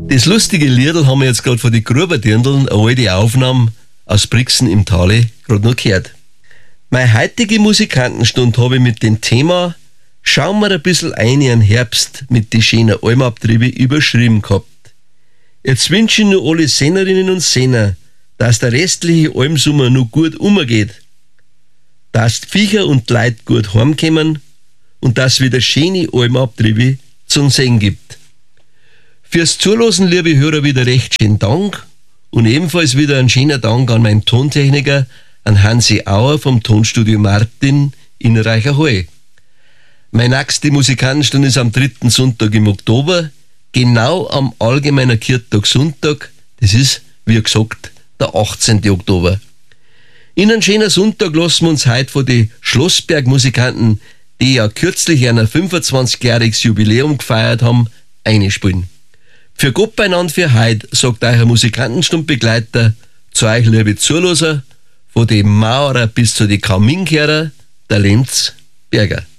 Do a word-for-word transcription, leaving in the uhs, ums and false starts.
Das lustige Liedl haben wir jetzt gerade von den Gruberdirndln, eine alte Aufnahme aus Brixen im Tale, gerade noch gehört. Meine heutige Musikantenstunde habe ich mit dem Thema Schauen wir ein bisschen ein in den Herbst mit den schönen Almabtriebe überschrieben gehabt. Jetzt wünsche ich nur alle Sängerinnen und Sänger, dass der restliche Almsommer noch gut umgeht, dass die Viecher und die Leute gut heimkommen und dass wieder schöne Almabtriebe zum Singen gibt. Fürs Zuhören, liebe Hörer, wieder recht schönen Dank und ebenfalls wieder ein schöner Dank an meinen Tontechniker, an Hansi Auer vom Tonstudio Martin in Reicherhall. Meine nächste Musikantenstunde ist am dritten Sonntag im Oktober, genau am allgemeinen Kirchtag Sonntag, das ist, wie gesagt, der achtzehnten Oktober. In einen schönen Sonntag lassen wir uns heute von den Schlossberg-Musikanten, die ja kürzlich ein fünfundzwanzigjähriges Jubiläum gefeiert haben, einspielen. Für Gott beieinander für heute, sagt euer Musikantenstundenbegleiter, zu euch liebe Zuhörer, von den Maurer bis zu den Kaminkehrer, der Lenz Berger.